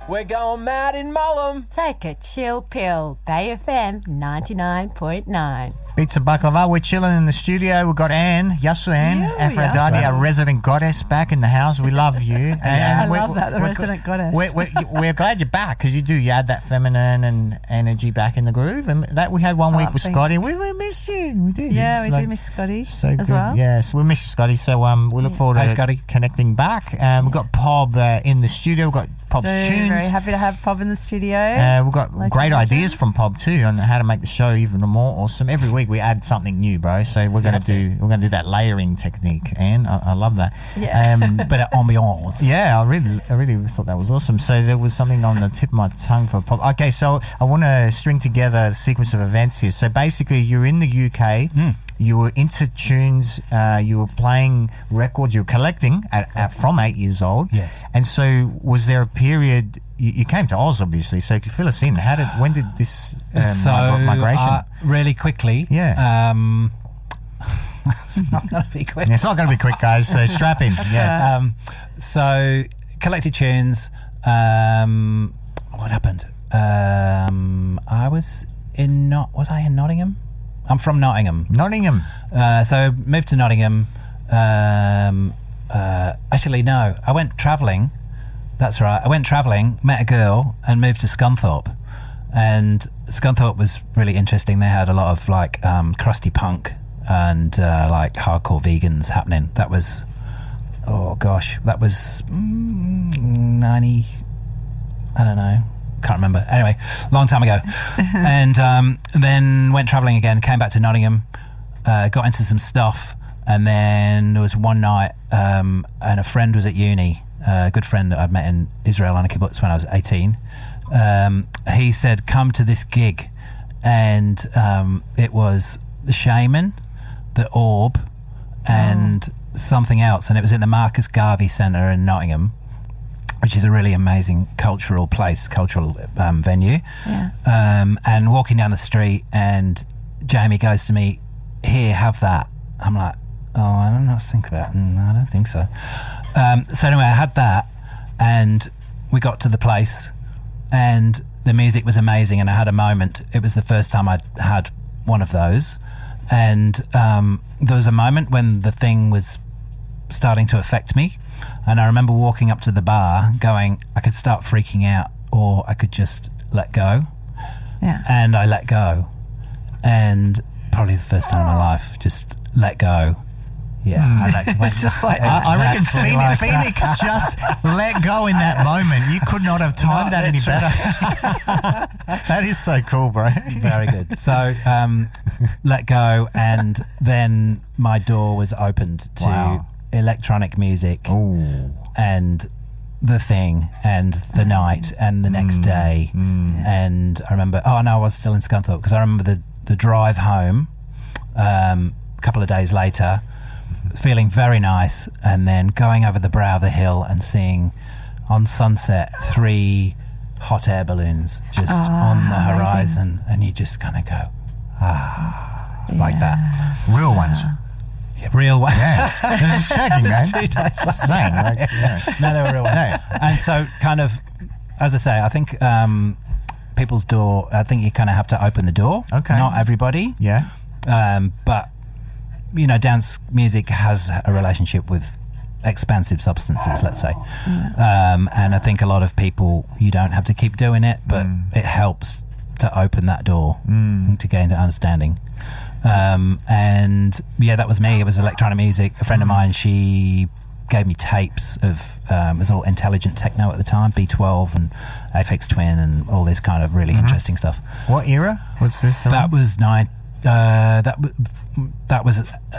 We're going mad in Mullum. Take a chill pill. Bay FM 99.9. Pizza Baklava. We're chilling in the studio. We've got Anne, Yasu Anne, Aphrodite, our resident goddess, back in the house. We love you. And I love that, the resident goddess. We're glad you're back because you add that feminine and energy back in the groove. And that we had 1 week with Scotty. We missed you. We did. Yeah, we do miss Scotty so as good. well. Yeah, so we miss Scotty. So we look forward to connecting back. We've got Pob in the studio. We've got Pob's tunes. Very happy to have Pob in the studio. We've got great ideas from Pob too on how to make the show even more awesome. Every week we add something new, bro. So we're gonna do that layering technique, and I love that. Yeah. Bit of ambiance. Yeah, I really thought that was awesome. So there was something on the tip of my tongue for Pob. Okay, so I want to string together a sequence of events here. So basically, you're in the UK. You were into tunes, you were playing records, you were collecting from 8 years old. Yes. And so was there a period, you came to Oz obviously, so fill us in. When did this migration? Really quickly. Yeah. It's not going to be quick. It's not going to be quick, guys, so strap in. Yeah. So collected tunes. What happened? Was I in Nottingham? I'm from Nottingham. So moved to Nottingham. Actually, no. I went travelling. That's right. I went travelling, met a girl, and moved to Scunthorpe. And Scunthorpe was really interesting. They had a lot of crusty punk and hardcore vegans happening. That was, that was 90. I don't know. Can't remember. Anyway, long time ago. And then went travelling again, came back to Nottingham, got into some stuff, and then there was one night and a friend was at uni, a good friend that I'd met in Israel on a kibbutz when I was 18. He said, come to this gig, and it was the Shaman, the Orb, and something else, and it was in the Marcus Garvey Centre in Nottingham, which is a really amazing cultural venue. Yeah. And walking down the street, and Jamie goes to me, here, have that. I'm like, I don't know, think of that. I don't think so. So anyway, I had that, and we got to the place, and the music was amazing, and I had a moment. It was the first time I'd had one of those, and there was a moment when the thing was starting to affect me. And I remember walking up to the bar going, I could start freaking out, or I could just let go. Yeah. And I let go. And probably the first time in my life, just let go. Yeah. I reckon Phoenix just let go in that moment. You could not have timed that any better. That is so cool, bro. Very good. So let go, and then my door was opened to electronic music. And the thing, and the night, and the next day. And I remember, I was still in Scunthorpe, because I remember the drive home a couple of days later, feeling very nice, and then going over the brow of the hill and seeing on sunset 3 hot air balloons just on the horizon, and you just kind of go, like that. Real ones. Real ones. Yeah. Just checking, man. Just saying. No, they were real ones. No. And so kind of, as I say, I think people's door, I think you kind of have to open the door. Okay. Not everybody. Yeah. But, dance music has a relationship with expansive substances, let's say. And I think a lot of people, you don't have to keep doing it, but it helps to open that door to gain understanding. And that was me. It was electronic music. A friend of mine, she gave me tapes of it was all intelligent techno at the time, B12 and Aphex Twin and all this kind of really interesting stuff. What era? What's this? That was that was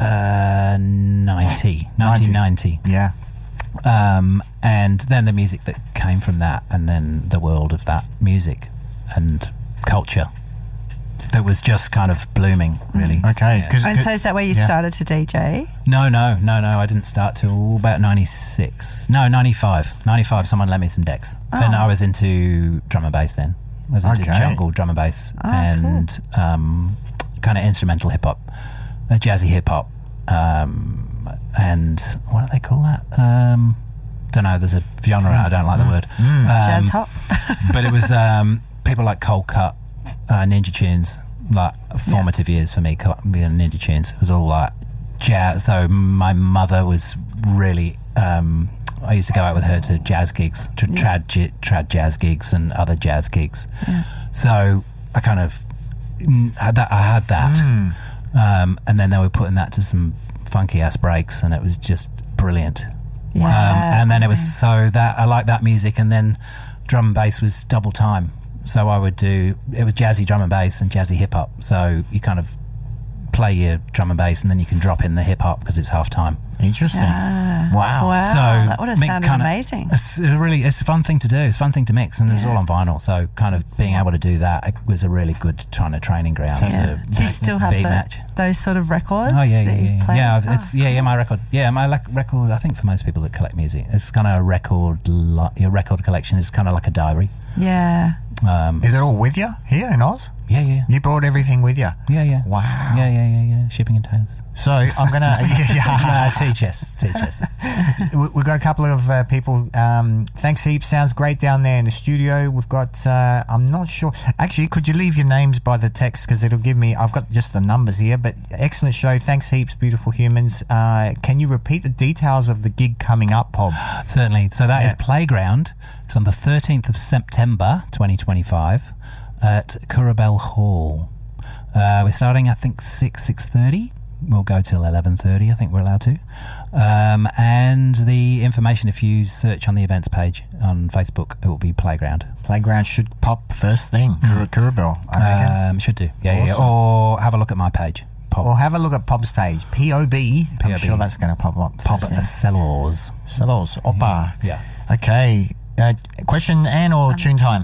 1990. Yeah. And then the music that came from that, and then the world of that music and culture that was just kind of blooming, really. Okay. And so is that where you started to DJ? No. I didn't start till about 96. No, 95. 95, someone lent me some decks. Then I was into drum and bass then. I was into jungle drum and bass and kind of instrumental hip-hop, jazzy hip-hop. And what do they call that? don't know, there's a genre, I don't like the word. Jazz hop. But it was people like Cold Cut, Ninja Tunes, like formative years for me, being Ninja Tunes. It was all like jazz. So my mother was really, I used to go out with her to jazz gigs, to trad jazz gigs and other jazz gigs. Yeah. So I kind of had that. And then they were putting that to some funky ass breaks, and it was just brilliant. Yeah. And then it was so that I like that music, and then drum and bass was double time. So I would do, it was jazzy drum and bass and jazzy hip hop. So you kind of play your drum and bass, and then you can drop in the hip hop because it's half time. Interesting. Ah. Wow. Wow. So That would have sounded amazing. It's a fun thing to do. It's a fun thing to mix, and it was all on vinyl. So kind of being able to do that was a really good kind of training ground. Yeah. Do you still have big match. those sort of records? Oh yeah, that you play? My record. Yeah, my record. I think for most people that collect music, it's kind of a record. Your record collection is kind of like a diary. Yeah. Is it all with you here in Oz? Yeah. You brought everything with you? Yeah. Wow. Yeah. Shipping containers. So I'm going to... T-chest. We've got a couple of people. Thanks heaps. Sounds great down there in the studio. We've got... I'm not sure. Actually, could you leave your names by the text? Because it'll give me... I've got just the numbers here. But excellent show. Thanks heaps, beautiful humans. Can you repeat the details of the gig coming up, Pob? Certainly. So that is Playground. It's on the 13th of September 2025 at Curabell Hall. We're starting, I think, 6:30. We'll go till 11:30. I think we're allowed to. And the information, if you search on the events page on Facebook, it will be Playground. Playground should pop first thing. Curabell, I reckon. Should do. Yeah. Or have a look at my page. Pop. Or have a look at Pob's page. P-O-B. I'm sure that's going to pop up. Pop Sellers. Sellers. Opa. Yeah. Okay. Question, Anne, or tune time?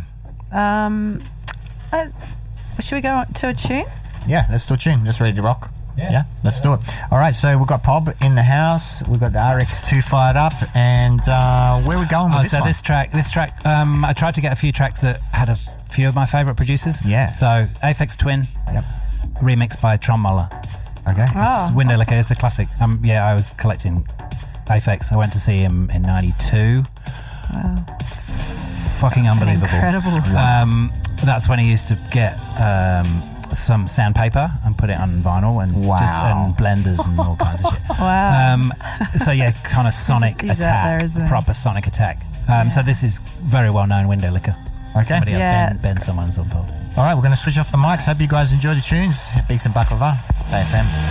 Should we go to a tune? Yeah, let's do a tune. Let's ready to rock. Yeah. Let's do it. All right, so we've got Pob in the house. We've got the RX2 fired up. And where are we going with this one? This track, I tried to get a few tracks that had a few of my favourite producers. Yeah. So Aphex Twin, Yep. remixed by Tron Muller. Okay. Oh, Window Licker is a classic. I was collecting Aphex. I went to see him in '92. Wow. Fucking unbelievable. Incredible. That's when he used to get some sandpaper and put it on vinyl and and blenders and all kinds of shit. Wow. So yeah, kind of sonic He's out attack, there, isn't he? proper sonic attack. So this is very well known Window Licker. Okay. Somebody else, Yeah, Ben Someone's on board. All right, we're going to switch off the mics. Hope you guys enjoy the tunes. Peace and baklava. BFM.